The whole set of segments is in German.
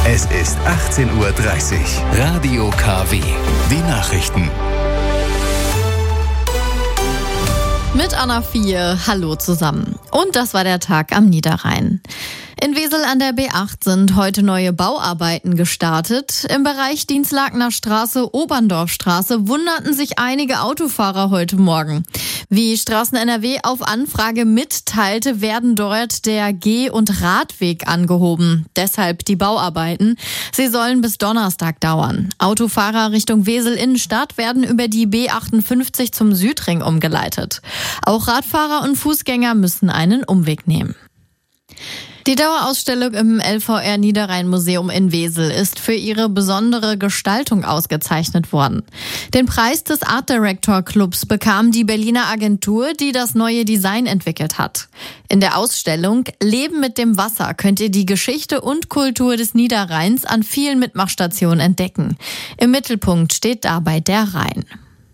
Es ist 18:30 Uhr. Radio KW. Die Nachrichten. Mit Anna 4, hallo zusammen. Und das war der Tag am Niederrhein. In Wesel an der B8 sind heute neue Bauarbeiten gestartet. Im Bereich Dienstlakener Straße, Oberndorfstraße wunderten sich einige Autofahrer heute Morgen. Wie Straßen NRW auf Anfrage mitteilte, werden dort der Geh- und Radweg angehoben. Deshalb die Bauarbeiten. Sie sollen bis Donnerstag dauern. Autofahrer Richtung Wesel Innenstadt werden über die B58 zum Südring umgeleitet. Auch Radfahrer und Fußgänger müssen einen Umweg nehmen. Die Dauerausstellung im LVR Niederrhein Museum in Wesel ist für ihre besondere Gestaltung ausgezeichnet worden. Den Preis des Art Director Clubs bekam die Berliner Agentur, die das neue Design entwickelt hat. In der Ausstellung Leben mit dem Wasser könnt ihr die Geschichte und Kultur des Niederrheins an vielen Mitmachstationen entdecken. Im Mittelpunkt steht dabei der Rhein.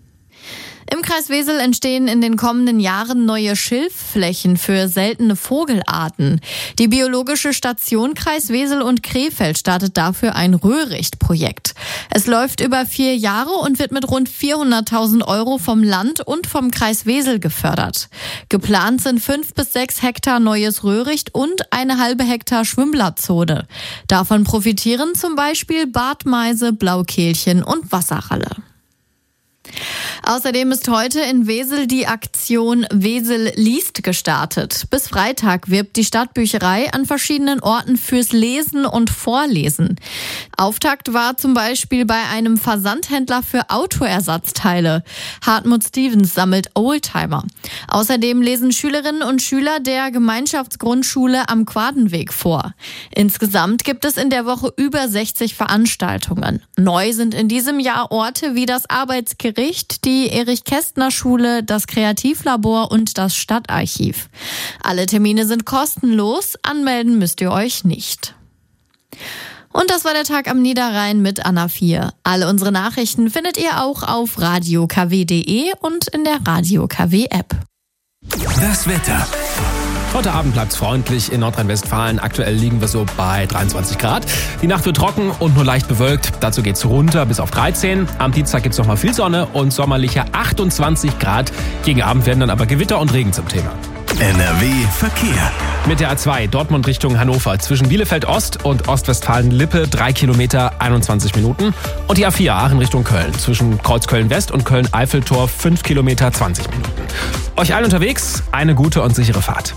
Im Kreis Wesel entstehen in den kommenden Jahren neue Schilfflächen für seltene Vogelarten. Die Biologische Station Kreis Wesel und Krefeld startet dafür ein Röhricht-Projekt. Es läuft über 4 Jahre und wird mit rund 400.000 € vom Land und vom Kreis Wesel gefördert. Geplant sind 5 bis 6 Hektar neues Röhricht und eine halbe Hektar Schwimmblattzone. Davon profitieren zum Beispiel Bartmeise, Blaukehlchen und Wasserralle. Außerdem ist heute in Wesel die Aktion Wesel liest gestartet. Bis Freitag wirbt die Stadtbücherei an verschiedenen Orten fürs Lesen und Vorlesen. Auftakt war zum Beispiel bei einem Versandhändler für Autoersatzteile. Hartmut Stevens sammelt Oldtimer. Außerdem lesen Schülerinnen und Schüler der Gemeinschaftsgrundschule am Quadenweg vor. Insgesamt gibt es in der Woche über 60 Veranstaltungen. Neu sind in diesem Jahr Orte wie das Arbeitsgericht, die Erich-Kästner-Schule, das Kreativlabor und das Stadtarchiv. Alle Termine sind kostenlos, anmelden müsst ihr euch nicht. Und das war der Tag am Niederrhein mit Anna 4. Alle unsere Nachrichten findet ihr auch auf radiokw.de und in der Radio KW App. Das Wetter. Heute Abend bleibt es freundlich in Nordrhein-Westfalen. Aktuell liegen wir so bei 23 Grad. Die Nacht wird trocken und nur leicht bewölkt. Dazu geht's runter bis auf 13. Am Dienstag gibt's nochmal viel Sonne und sommerliche 28 Grad. Gegen Abend werden dann aber Gewitter und Regen zum Thema. NRW Verkehr. Mit der A2 Dortmund Richtung Hannover zwischen Bielefeld Ost und Ostwestfalen-Lippe 3 Kilometer 21 Minuten. Und die A4 Aachen Richtung Köln zwischen Kreuzköln West und Köln-Eiffeltor 5 Kilometer 20 Minuten. Euch allen unterwegs eine gute und sichere Fahrt.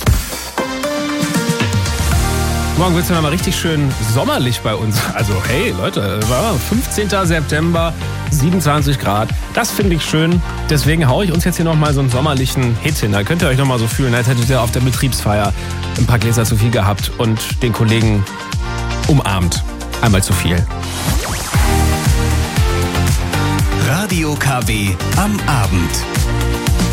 Morgen wird es ja mal richtig schön sommerlich bei uns. Also hey Leute, 15. September, 27 Grad. Das finde ich schön. Deswegen haue ich uns jetzt hier nochmal so einen sommerlichen Hit hin. Da könnt ihr euch nochmal so fühlen, als hättet ihr auf der Betriebsfeier ein paar Gläser zu viel gehabt und den Kollegen umarmt. Einmal zu viel. Radio KW am Abend.